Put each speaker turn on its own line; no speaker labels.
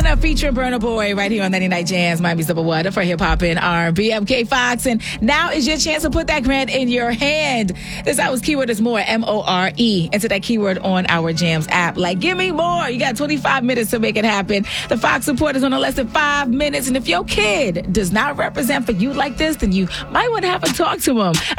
Rihanna featuring Burna Boy right here on 99 Jams, Miami's number one for hip hop and R&B. I'm K Fox, and now is your chance to put that grant in your hand. This hour's keyword is more, MORE. Enter that keyword on our Jams app. Like, give me more. You got 25 minutes to make it happen. The Fox Report is on in less than 5 minutes, and if your kid does not represent for you like this, then you might want to have a talk to him.